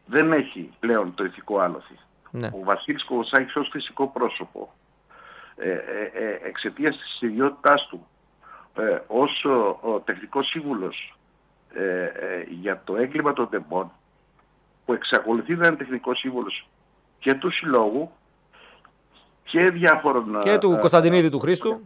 δεν έχει πλέον το ηθικό άλοθη. Ναι. Ο Βασίλης Κοκοτσάκης ως φυσικό πρόσωπο, εξαιτίας της ιδιότητάς του ως ο τεχνικός σύμβουλος για το έγκλημα των τεμπών, που εξακολουθεί να είναι τεχνικός σύμβουλος και του Συλλόγου και διάφορων... Και του Κωνσταντινίδη του Χρήστου.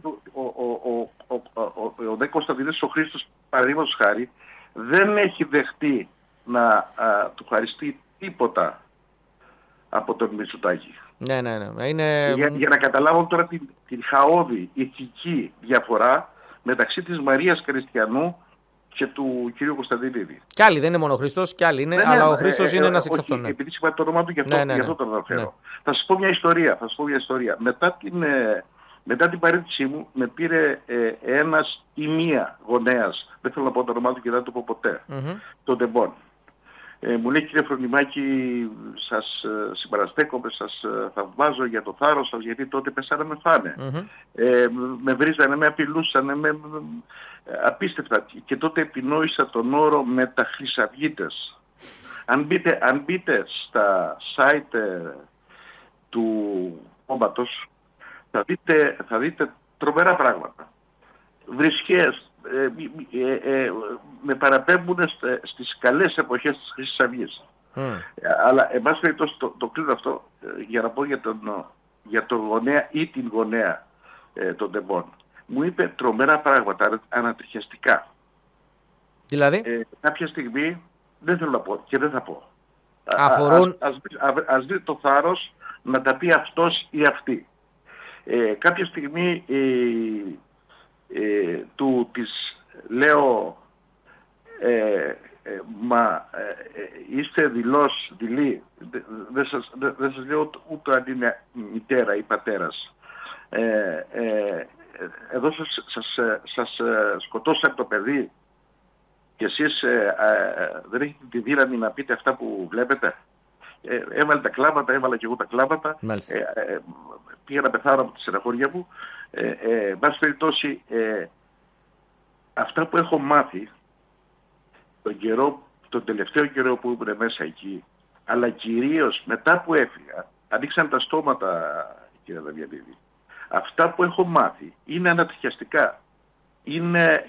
Ο Δε Κωνσταντινίδης ο Χρήστος, παραδείγματος χάρη, δεν έχει δεχτεί να του χαριστεί τίποτα από τον Μητσοτάκη. Ναι. Είναι... Για να καταλάβω τώρα την χαόδη ηθική διαφορά μεταξύ της Μαρίας Κριστιανού και του κ. Κωνσταντινίδη. Κι άλλοι, δεν είναι μόνο ο Χρήστος, κι άλλοι είναι, αλλά ο Χρήστος είναι ένας εξ αυτών. Επειδή είπα το όνομά του, γι' αυτό το αναφέρω. Ναι. Θα σας πω μια ιστορία. Μετά την παρέτησή μου με πήρε ένας ή μία γονέας, δεν θέλω να πω το όνομά του και δεν το πω ποτέ, των τεμπών. Μου λέει, κύριε Φρονιμάκη, σας συμπαραστέκομαι, σας θαυμάζω για το θάρρος σας, γιατί τότε πέσανε με φάνε. Με βρίζανε, με απειλούσανε, απίστευτα. Και τότε επινόησα τον όρο μεταχρυσαυγίτες. Αν μπείτε στα site του κόμματος, θα δείτε τρομερά πράγματα. Βρισχές, με παραπέμπουν στις καλές εποχές της Χρυσής Αυγής. Αλλά εν πάση περιπτώσει το κλείνω αυτό για να πω για τον γονέα ή την γονέα των τεμπών. Μου είπε τρομερά πράγματα, ανατριχιαστικά. Δηλαδή? Κάποια στιγμή δεν θέλω να πω και δεν θα πω. Αφορούν... Ας δει το θάρρος να τα πει αυτός ή αυτή. Κάποια στιγμή της λέω, είστε δειλή, δεν σας λέω ούτε αν είναι μητέρα ή πατέρας. Εδώ σας σκοτώσαν το παιδί και εσείς δεν έχετε τη δύναμη να πείτε αυτά που βλέπετε. Έβαλε τα κλάματα, έβαλα και εγώ τα κλάματα. Πήγα να πεθάνω από τη στεναχώρια μου. Βάση περιπτώσει, αυτά που έχω μάθει τον τελευταίο καιρό που ήμουν μέσα εκεί, αλλά κυρίως μετά που έφυγα, ανοίξαν τα στόματα, κύριε Δαβιανίδη. Αυτά που έχω μάθει είναι ανατριχιαστικά. Είναι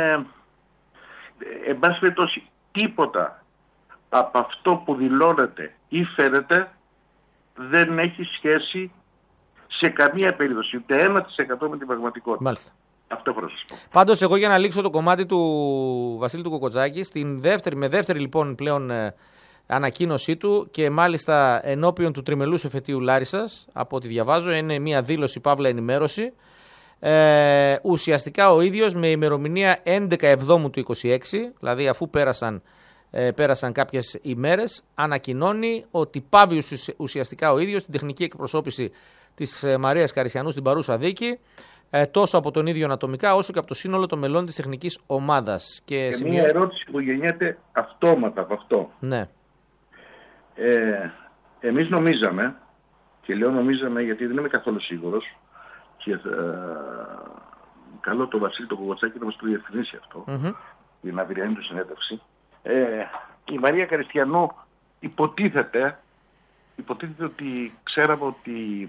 εν πάση περιπτώσει, τίποτα από αυτό που δηλώνεται ή φαίνεται δεν έχει σχέση σε καμία περίπτωση, ούτε 1% με την πραγματικότητα. Μάλιστα. Αυτό έχω να σας πω. Πάντως, εγώ για να λήξω το κομμάτι του Βασίλη του Κοκοτσάκη, με δεύτερη λοιπόν πλέον ανακοίνωσή του και μάλιστα ενώπιον του τριμελούς εφετείου Λάρισσας, από ό,τι διαβάζω, είναι μια δήλωση παύλα ενημέρωση. Ουσιαστικά ο ίδιος με ημερομηνία 11 Εβδόμου του 26, δηλαδή αφού πέρασαν κάποιες ημέρες, ανακοινώνει ότι πάβει ουσιαστικά ο ίδιος την τεχνική εκπροσώπηση της Μαρίας Καριστιανού στην παρούσα δίκη, τόσο από τον ίδιο ανατομικά όσο και από το σύνολο των μελών της τεχνικής ομάδας. Και μια ερώτηση που γεννιέται αυτόματα από αυτό. Ναι. Εμείς νομίζαμε, και λέω νομίζαμε γιατί δεν είμαι καθόλου σίγουρος, και καλό τον Βασίλη τον Κοκοτσάκη να μας το διευκρινίσει αυτό, την αυριανή του συνέντευξη. Η Μαρία Καριστιανού υποτίθεται ότι ξέραμε ότι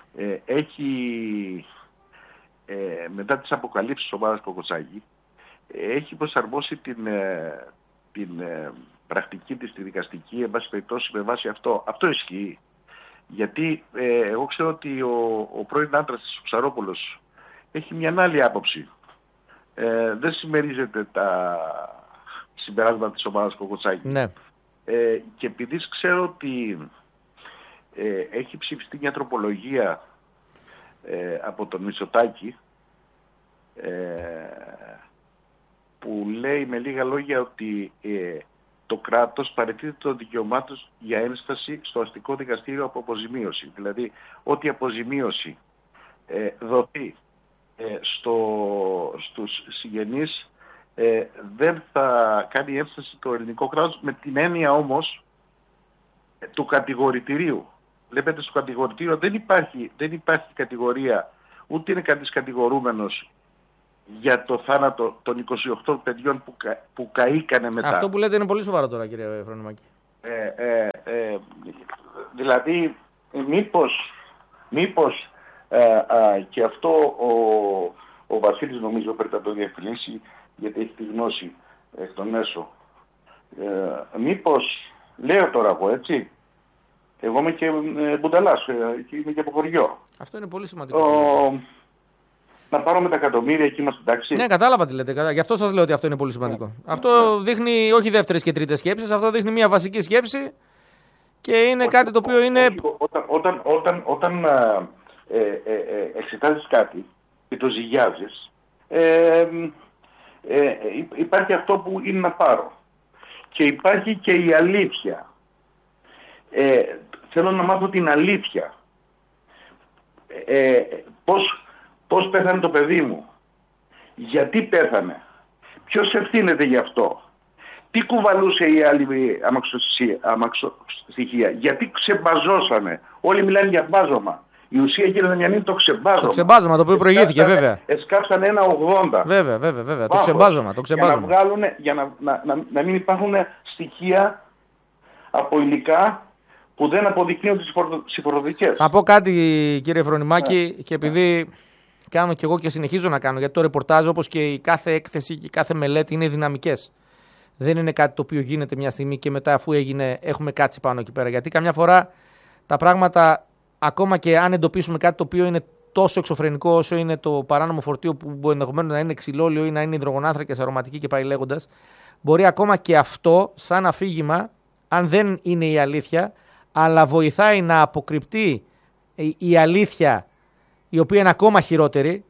έχει μετά τις αποκαλύψεις της ομάδας Κοκοτσάκη έχει προσαρμόσει την πρακτική της, τη δικαστική, εν πάση περιπτώσει με βάση αυτό. Αυτό ισχύει. Γιατί εγώ ξέρω ότι ο πρώην άντρας της Ψαρόπουλος έχει μια άλλη άποψη. Δεν συμμερίζεται τα συμπεράσματα της ομάδας Κοκοτσάκη. Ναι. Και επειδή ξέρω ότι έχει ψηφιστεί μια τροπολογία από τον Μητσοτάκη που λέει με λίγα λόγια ότι το κράτος παραιτείται των δικαιωμάτων για ένσταση στο αστικό δικαστήριο από αποζημίωση. Δηλαδή, ό,τι αποζημίωση δοθεί στους συγγενείς δεν θα κάνει ένσταση το ελληνικό κράτος, με την έννοια όμως του κατηγορητηρίου. Βλέπετε, στο κατηγορητήριο δεν υπάρχει κατηγορία, ούτε είναι κανείς κατηγορούμενος για το θάνατο των 28 παιδιών που καήκανε μετά. Αυτό που λέτε είναι πολύ σοβαρό τώρα, κύριε Φρονιμάκη. Δηλαδή, μήπως και αυτό ο Βασίλης νομίζω πρέπει να το διευκρινίσει, γιατί έχει τη γνώση εκ των έσω. Μήπως, λέω τώρα εγώ, έτσι, εγώ είμαι και μπουνταλάς, είμαι και από χωριό. Αυτό είναι πολύ σημαντικό. Να πάρω με τα εκατομμύρια εκεί είμαστε εντάξει. Ναι, κατάλαβα τι λέτε. Γι' αυτό σας λέω ότι αυτό είναι πολύ σημαντικό. Αυτό δείχνει όχι δεύτερες και τρίτες σκέψεις, αυτό δείχνει μια βασική σκέψη και είναι κάτι το οποίο είναι. Όταν εξετάζεις κάτι και το ζυγιάζεις, υπάρχει αυτό που είναι να πάρω. Και υπάρχει και η αλήθεια. Θέλω να μάθω την αλήθεια. Πώς πέθανε το παιδί μου. Γιατί πέθανε. Ποιος ευθύνεται γι' αυτό. Τι κουβαλούσε η άλλη αμαξοστοιχεία. Γιατί ξεμπαζώσανε. Όλοι μιλάνε για μπάζωμα. Η ουσία κύριε Δαμιανή το ξεμπάζωμα. Το ξεμπάζωμα το οποίο προηγήθηκε βέβαια. Εσκάψανε ένα 80. Βέβαια. Το ξεμπάζωμα. Για να μην υπάρχουν στοιχεία από υλικά που δεν αποδεικνύουν τις συμφοροδικές. Θα πω κάτι κύριε Φρονιμάκη και επειδή κάνω κι εγώ και συνεχίζω να κάνω, γιατί το ρεπορτάζ όπως και η κάθε έκθεση και η κάθε μελέτη είναι δυναμικές. Δεν είναι κάτι το οποίο γίνεται μια στιγμή και μετά αφού έγινε έχουμε κάτσει πάνω εκεί πέρα. Γιατί καμιά φορά τα πράγματα, ακόμα και αν εντοπίσουμε κάτι το οποίο είναι τόσο εξωφρενικό όσο είναι το παράνομο φορτίο που ενδεχομένως να είναι ξυλόλαιο ή να είναι υδρογονάνθρακες, αρωματική και πάει λέγοντας, μπορεί ακόμα και αυτό σαν αφήγημα, αν δεν είναι η αλήθεια, αλλά βοηθάει να αποκρυπτεί η αλήθεια, η οποία είναι ακόμα χειρότερη,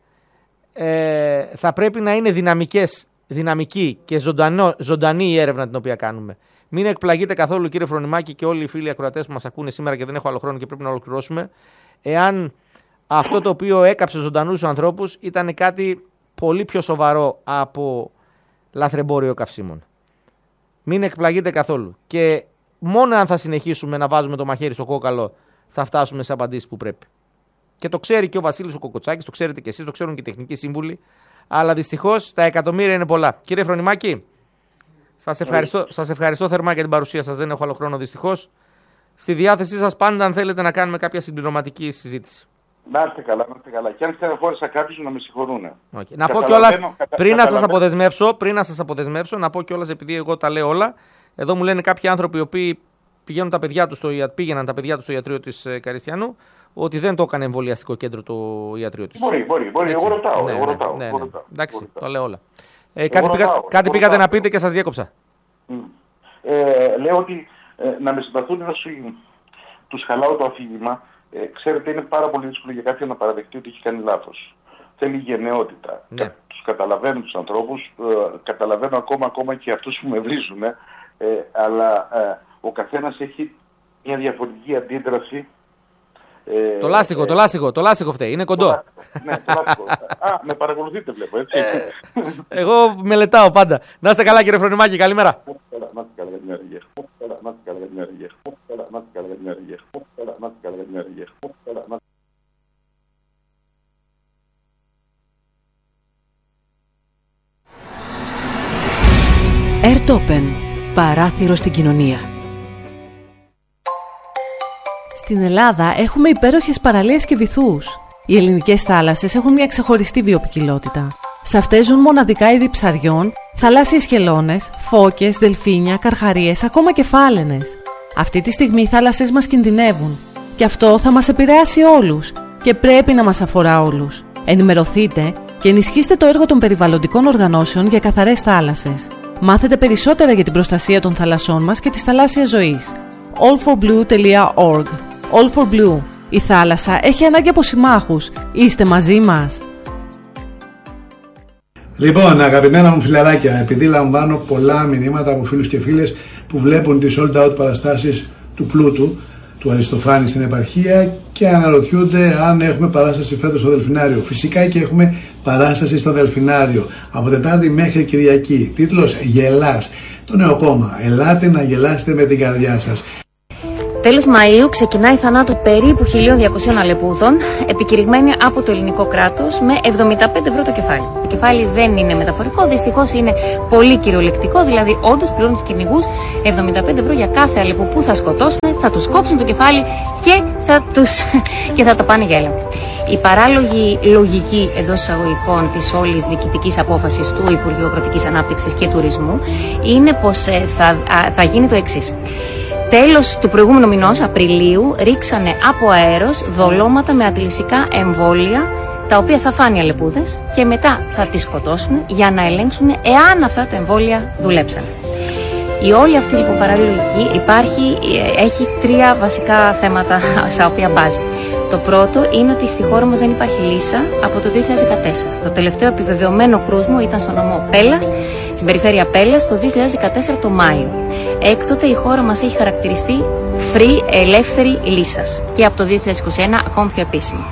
θα πρέπει να είναι δυναμική και ζωντανή η έρευνα την οποία κάνουμε. Μην εκπλαγείτε καθόλου κύριε Φρονιμάκη και όλοι οι φίλοι ακροατές που μας ακούνε σήμερα και δεν έχω άλλο χρόνο και πρέπει να ολοκληρώσουμε, εάν αυτό το οποίο έκαψε ζωντανούς ανθρώπους ήταν κάτι πολύ πιο σοβαρό από λαθρεμπόριο καυσίμων. Μην εκπλαγείτε καθόλου. Και μόνο αν θα συνεχίσουμε να βάζουμε το μαχαίρι στο κόκαλο θα φτάσουμε σε απαντήσεις που πρέπει. Και το ξέρει και ο Βασίλης ο Κοκοτσάκης, το ξέρετε και εσείς, το ξέρουν και οι τεχνικοί σύμβουλοι. Αλλά δυστυχώς τα εκατομμύρια είναι πολλά. Κύριε Φρονιμάκη, σας ευχαριστώ θερμά για την παρουσία σας. Δεν έχω άλλο χρόνο δυστυχώς. Στη διάθεσή σας πάντα αν θέλετε να κάνουμε κάποια συμπληρωματική συζήτηση. Να είστε καλά. Και αν στεναχώρησα κάποιους να με συγχωρούν. Okay. Να πω κιόλας, πριν να σας αποδεσμεύσω, να πω κιόλας επειδή εγώ τα λέω όλα. Εδώ μου λένε κάποιοι άνθρωποι οι οποίοι πήγαιναν τα παιδιά τους στο ιατρείο της Καριστιανού, ότι δεν το έκανε εμβολιαστικό κέντρο το ιατρείο της. Μπορεί. Εγώ ρωτάω. Εντάξει, το λέω όλα. Κάτι πήγατε να πείτε και σας διέκοψα. Λέω ότι να με συμπαθούν όσοι τους χαλάω το αφήγημα. Ξέρετε, είναι πάρα πολύ δύσκολο για κάποιον να παραδεχτεί ότι έχει κάνει λάθος. Θέλει γενναιότητα. Ναι. Τους καταλαβαίνω τους ανθρώπους, καταλαβαίνω ακόμα και αυτούς που με βρίζουν, αλλά ο καθένας έχει μια διαφορετική αντίδραση. Το λάστιχο φταίει, είναι κοντό. Ναι, το λάστιχο. Με παρακολουθείτε βλέπω, έτσι. Εγώ μελετάω πάντα. Να είστε καλά κύριε Φρονιμάκη, καλημέρα. Να είστε καλά για την υγεία. Airtopen, παράθυρο στην κοινωνία. Στην Ελλάδα έχουμε υπέροχες παραλίες και βυθούς. Οι ελληνικές θάλασσες έχουν μια ξεχωριστή βιοποικιλότητα. Σε αυτές ζουν μοναδικά είδη ψαριών, θαλάσσιες χελώνες, φώκες, δελφίνια, καρχαρίες, ακόμα και φάλαινες. Αυτή τη στιγμή οι θάλασσες μας κινδυνεύουν. Και αυτό θα μας επηρεάσει όλους και πρέπει να μας αφορά όλους. Ενημερωθείτε και ενισχύστε το έργο των περιβαλλοντικών οργανώσεων για καθαρές θάλασσες. Μάθετε περισσότερα για την προστασία των θαλασσών μας και της θαλάσσιας ζωής. allforblue.org. All for Blue. Η θάλασσα έχει ανάγκη από συμμάχους. Είστε μαζί μας. Λοιπόν, αγαπημένα μου φιλαράκια, επειδή λαμβάνω πολλά μηνύματα από φίλους και φίλες που βλέπουν τις sold out παραστάσεις του Πλούτου, του Αριστοφάνη στην επαρχία και αναρωτιούνται αν έχουμε παράσταση φέτος στο Δελφινάριο. Φυσικά και έχουμε παράσταση στο Δελφινάριο από Τετάρτη μέχρι Κυριακή. Τίτλος «Γελάς». Το νέο κόμμα. Ελάτε να γελάσετε με την καρδιά σας. Τέλος Μαΐου ξεκινάει η θανάτου περίπου 1.200 αλεπούδων, επικηρυγμένη από το ελληνικό κράτος με 75 ευρώ το κεφάλι. Το κεφάλι δεν είναι μεταφορικό, δυστυχώς είναι πολύ κυριολεκτικό, δηλαδή όντως πληρώνουν τους κυνηγούς 75 ευρώ για κάθε αλεπού που θα σκοτώσουν, θα τους κόψουν το κεφάλι και θα τα πάνε για έλεγχο. Η παράλογη λογική εντός εισαγωγικών της όλης διοικητικής απόφασης του Υπουργείου Αγροτικής Ανάπτυξης και Τουρισμού είναι πως θα γίνει το εξής. Τέλος του προηγούμενου μηνός, Απριλίου, ρίξανε από αέρος δολώματα με αντιλυσικά εμβόλια, τα οποία θα φάνε οι αλεπούδες και μετά θα τις σκοτώσουν για να ελέγξουν εάν αυτά τα εμβόλια δουλέψαν. Η όλη αυτή λοιπόν παραλογική έχει τρία βασικά θέματα στα οποία μπάζει. Το πρώτο είναι ότι στη χώρα μας δεν υπάρχει λύσα από το 2014. Το τελευταίο επιβεβαιωμένο κρούσμο ήταν στο νομό Πέλλας, στην περιφέρεια Πέλλας, το 2014 το Μάιο. Έκτοτε η χώρα μας έχει χαρακτηριστεί free, ελεύθερη λύσας και από το 2021 ακόμη πιο επίσημη.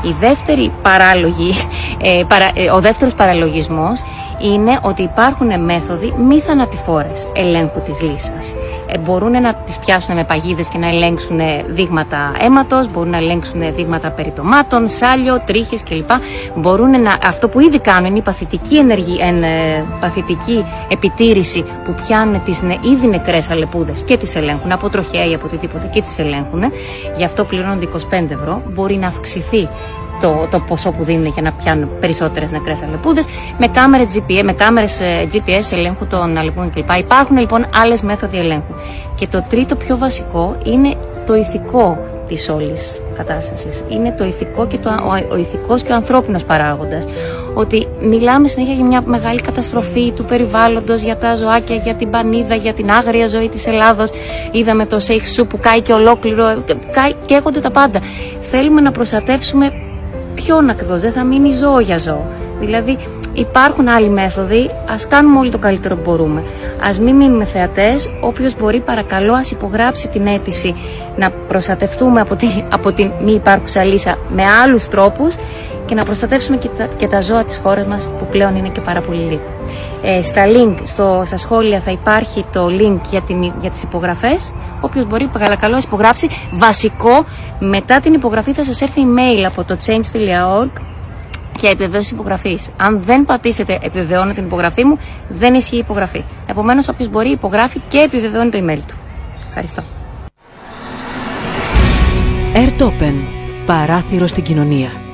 Ο δεύτερος παραλογισμός είναι ότι υπάρχουν μέθοδοι μη θανατηφόρες ελέγχου της λύσας. Μπορούν να τις πιάσουν με παγίδες και να ελέγξουν δείγματα αίματος, μπορούν να ελέγξουν δείγματα περιτομάτων, σάλιο, τρίχες κλπ. Αυτό που ήδη κάνουν είναι η παθητική επιτήρηση που πιάνουν τις ήδη νεκρές αλεπούδες και τις ελέγχουν από τροχέα ή από οτιδήποτε και τις ελέγχουν. Γι' αυτό πληρώνονται 25 ευρώ. Μπορεί να αυξηθεί το ποσό που δίνουν για να πιάνουν περισσότερες νεκρές αλεπούδες με κάμερες GPS ελέγχου των αλεπούδων κλπ. Υπάρχουν λοιπόν άλλες μέθοδοι ελέγχου. Και το τρίτο πιο βασικό είναι το ηθικό της όλης κατάστασης. Είναι το ηθικό και ο ηθικός και ο ανθρώπινος παράγοντας. Ότι μιλάμε συνέχεια για μια μεγάλη καταστροφή του περιβάλλοντος, για τα ζωάκια, για την πανίδα, για την άγρια ζωή της Ελλάδος. Είδαμε το Σέιχ που κάει και ολόκληρο, καίγονται τα πάντα. Θέλουμε να προστατεύσουμε ποιον ακριβώς, δεν θα μείνει ζώο για ζώο. Δηλαδή υπάρχουν άλλοι μέθοδοι, ας κάνουμε όλοι το καλύτερο που μπορούμε. Ας μην μείνουμε θεατές, όποιος μπορεί παρακαλώ ας υπογράψει την αίτηση να προστατευτούμε από την μη υπάρχουσα λύσα με άλλους τρόπους και να προστατεύσουμε και τα ζώα της χώρας μας που πλέον είναι και πάρα πολύ λίγο. Στα σχόλια θα υπάρχει το link για τις υπογραφές. Όποιος μπορεί παρακαλώ ας υπογράψει. Βασικό, μετά την υπογραφή θα σας έρθει email από το change.org και επιβεβαίωση υπογραφής. Αν δεν πατήσετε επιβεβαιώνω την υπογραφή μου, δεν ισχύει η υπογραφή. Επομένως, όποιος μπορεί υπογράφει και επιβεβαιώνει το email του. Ευχαριστώ. Airtopen. Παράθυρο στην κοινωνία.